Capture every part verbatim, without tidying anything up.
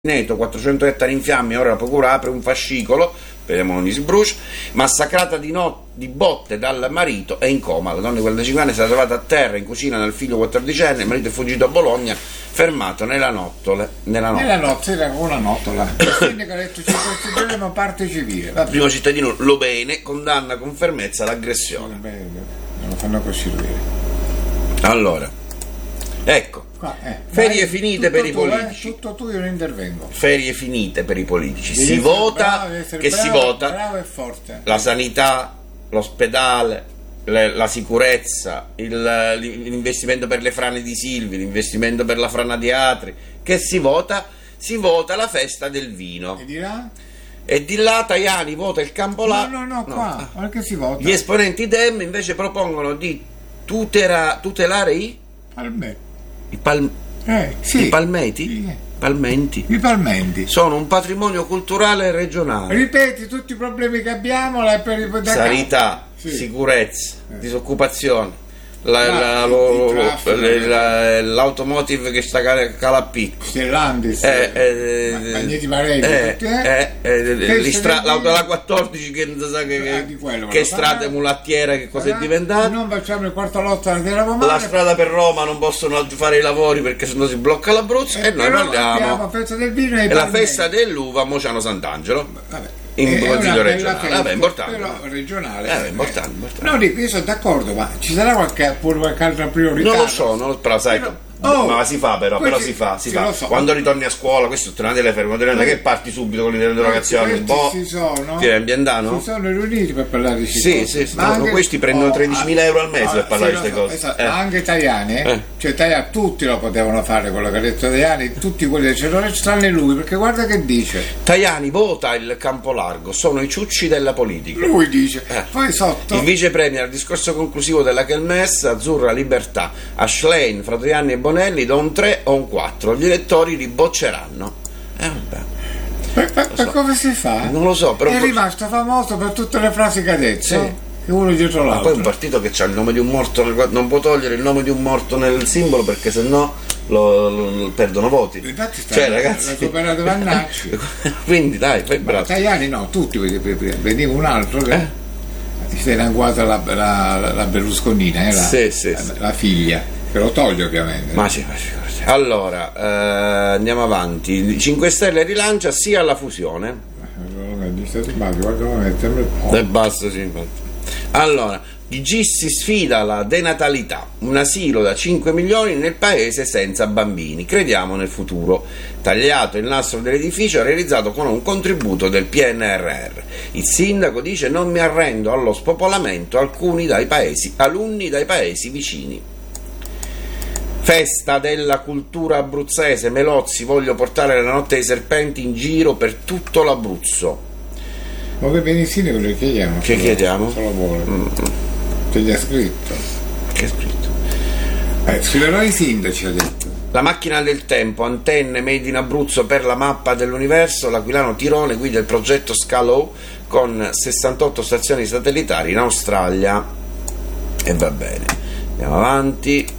Neto, quattrocento ettari in fiamme, ora la procura apre un fascicolo, speriamo non gli sbrucia. Massacrata di, no, di botte dal marito, è in coma. La donna di quarantacinque anni è stata trovata a terra in cucina dal figlio quattordicenne, il marito è fuggito a Bologna, fermato nella nottole. Nella notte, nella notte era una nottola. Il sindaco ha detto ci costituiremo parte civile. Il primo cittadino Lo Bene condanna con fermezza l'aggressione. Non lo fanno costituire. Allora, ecco. Qua, eh, Ferie vai, finite per i tu, politici. Eh, tutto tu, io non intervengo. Ferie finite per i politici. Devi si essere vota, bravo, essere che bravo, si vota bravo e forte. la sanità, l'ospedale, le, la sicurezza, il, l'investimento per le frane di Silvi, l'investimento per la frana di Atri. Che si vota? Si vota la festa del vino. E dirà? E di là Tajani vota il Campola. No, no, no, qua, no. Perché si vota? Gli esponenti Dem invece propongono di tutera, tutelare i Palme. I, pal- eh, sì. I palmeti? Sì. Palmenti. I palmenti. Sono un patrimonio culturale regionale. Ripeti tutti i problemi che abbiamo là per i sanità, sì. Sicurezza, eh. disoccupazione, la, la, lo, lo, la, l'automotive che sta calapicco, Stellantis, eh, eh, Magneti Marelli, eh, tutti, eh? eh, eh, stra- l'auto la quattordici che non sa che, ah, che, che strada mulattiera, che cosa è diventata. Non facciamo il quarto lotto della Romana. La strada per Roma non possono fare i lavori perché sennò si blocca l'Abruzzo, eh, e noi parliamo festa del vino e, e la festa dell'uva a Mociano Sant'Angelo. Vabbè. In consiglio regionale, vabbè, importante. Però regionale. Eh, importante, importante. No, dico, io sono d'accordo, ma ci sarà qualche, pure qualche altra priorità? Non lo so, non lo, però sai, però, oh, ma si fa però, però si fa, si fa. So. Quando ritorni a scuola, questo è tornate le ferme, non è che parti subito con l'interrogazione, un po'. Si sono, ti ambientano? Si sono riuniti per parlare di sì, cose. sì, sì, ma anche, questi prendono oh, tredicimila euro al mese oh, per parlare sì, di queste so, cose. Esatto. Eh. Anche Tajani, eh? Eh. Cioè Tajani, tutti lo potevano fare quello che ha detto Tajani, tutti quelli del centro, tranne lui, perché guarda che dice. Tajani vota il Campolargo, sono i ciucci della politica. Lui dice, eh. poi sotto. Il vice premier, al discorso conclusivo della Kelmesse, Azzurra Libertà, Ashlein, Fratriani e Bonelli, da un tre o un quattro, gli elettori li bocceranno. Eh vabbè. Per, per, per so. Come si fa? Non lo so, però è rimasto famoso per tutte le frasi che ha detto. Sì. Che uno dietro l'altro. Ma poi un partito che ha il nome di un morto nel, non può togliere il nome di un morto nel simbolo perché sennò lo, lo, lo perdono voti. Infatti sta cioè, ragazzi, recuperato Vannacci. Quindi dai, fai bravo. Tajani no, tutti, veniva un altro che eh? si era inquadrata la, la, la Berlusconina, era sì, sì, la, sì. la figlia, che lo toglie ovviamente. Ma sì, ma sì. Allora, eh, andiamo avanti. I cinque Stelle rilancia sì alla fusione. E basta, sì. Allora, il G I S si sfida la denatalità, un asilo da cinque milioni nel paese senza bambini. Crediamo nel futuro. Tagliato il nastro dell'edificio realizzato con un contributo del P N R R. Il sindaco dice non mi arrendo allo spopolamento alcuni dai paesi, alunni dai paesi vicini. Festa della cultura abruzzese, Melozzi, voglio portare la notte dei serpenti in giro per tutto l'Abruzzo. Ma che Benissini cosa chiediamo? Che solo, chiediamo? Solo vuole. Mm. Che gli ha scritto? Che ha scritto? Eh, scriverò i sindaci, ha detto. La macchina del tempo, antenne made in Abruzzo per la mappa dell'universo, l'Aquilano Tirone guida il progetto Scalo con sessantotto stazioni satellitari in Australia. E va bene. Andiamo avanti.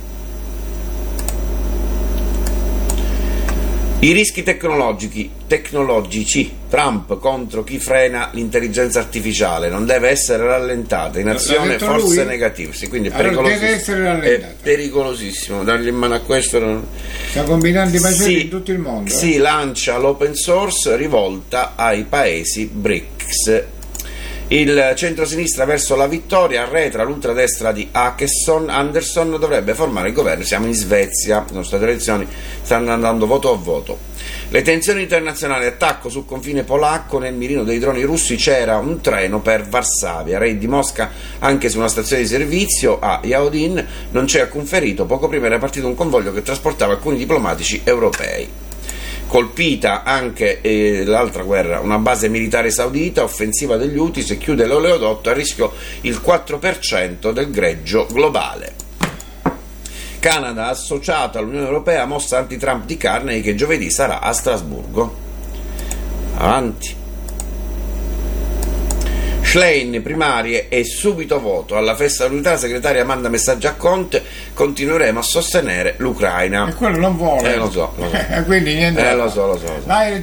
I rischi tecnologici, tecnologici, Trump contro chi frena l'intelligenza artificiale, non deve essere rallentata, in azione forze negative, sì, quindi è allora pericolosissimo, deve essere rallentata. È pericolosissimo, dargli in mano a questo. Non... Sta combinando i macetti sì, in tutto il mondo. Eh? Si lancia l'open source rivolta ai paesi B R I C S. Il centrosinistra verso la vittoria, arretra l'ultradestra di Åkesson, Andersson dovrebbe formare il governo, siamo in Svezia, sono state elezioni, stanno andando voto a voto. Le tensioni internazionali, attacco sul confine polacco, nel mirino dei droni russi c'era un treno per Varsavia, raid di Mosca anche su una stazione di servizio a Yaodin, non c'è alcun ferito, poco prima era partito un convoglio che trasportava alcuni diplomatici europei. Colpita anche eh, l'altra guerra, una base militare saudita, offensiva degli Houthi, se chiude l'oleodotto a rischio il quattro per cento del greggio globale. Canada associato all'Unione Europea, mossa anti-Trump di Carney che giovedì sarà a Strasburgo. Avanti. Schlein primarie e subito voto. Alla festa dell'unità la segretaria manda messaggio a Conte: continueremo a sostenere l'Ucraina. E quello non vuole. Eh, lo so, lo so. Quindi niente. Eh, lo so, lo so. Lo so. Vai,